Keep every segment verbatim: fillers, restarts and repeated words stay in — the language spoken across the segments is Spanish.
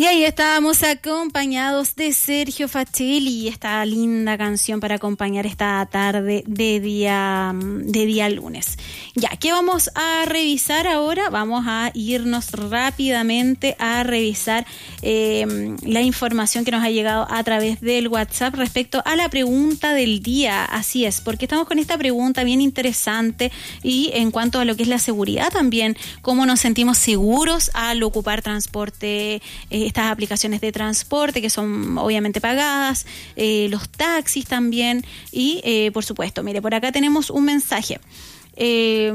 Y ahí estábamos acompañados de Sergio Facelli, esta linda canción para acompañar esta tarde de día, de día lunes. Ya, ¿qué vamos a revisar ahora? Vamos a irnos rápidamente a revisar eh, la información que nos ha llegado a través del WhatsApp respecto a la pregunta del día. Así es, porque estamos con esta pregunta bien interesante y en cuanto a lo que es la seguridad también, cómo nos sentimos seguros al ocupar transporte, eh, estas aplicaciones de transporte que son obviamente pagadas, eh, los taxis también y eh, por supuesto, mire, por acá tenemos un mensaje. Eh,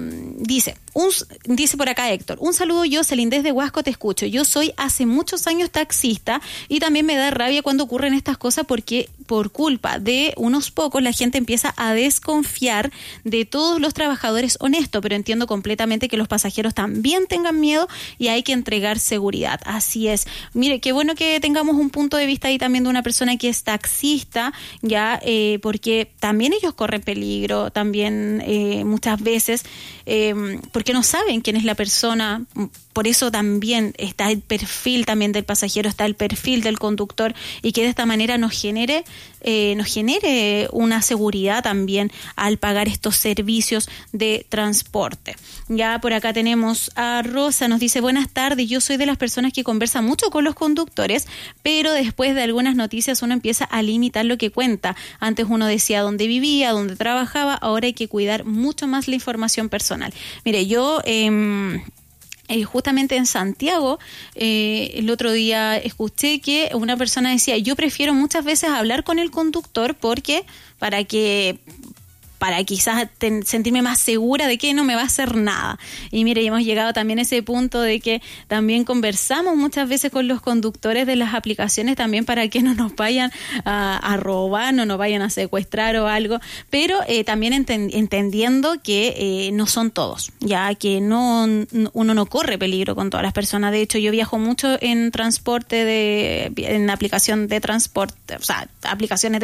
dice un, dice por acá Héctor, un saludo Jocelyn desde Huasco, te escucho. Yo soy hace muchos años taxista y también me da rabia cuando ocurren estas cosas porque por culpa de unos pocos la gente empieza a desconfiar de todos los trabajadores honestos, pero entiendo completamente que los pasajeros también tengan miedo y hay que entregar seguridad. Así es. Mire, qué bueno que tengamos un punto de vista ahí también de una persona que es taxista, ya, eh, porque también ellos corren peligro, también eh, muchas veces, eh, porque no saben quién es la persona. Por eso también está el perfil también del pasajero, está el perfil del conductor y que de esta manera nos genere, eh, nos genere una seguridad también al pagar estos servicios de transporte. Ya por acá tenemos a Rosa, nos dice, buenas tardes, yo soy de las personas que conversa mucho con los conductores, pero después de algunas noticias uno empieza a limitar lo que cuenta. Antes uno decía dónde vivía, dónde trabajaba, ahora hay que cuidar mucho más la información personal. Mire, yo... Eh, Eh, justamente en Santiago, eh, el otro día escuché que una persona decía, yo prefiero muchas veces hablar con el conductor porque para que... para quizás ten, sentirme más segura de que no me va a hacer nada. Y mire, hemos llegado también a ese punto de que también conversamos muchas veces con los conductores de las aplicaciones también para que no nos vayan a, a robar, no nos vayan a secuestrar o algo, pero eh, también enten, entendiendo que eh, no son todos, ya que no uno no corre peligro con todas las personas. De hecho, yo viajo mucho en transporte, de en aplicación de transporte, o sea, aplicaciones de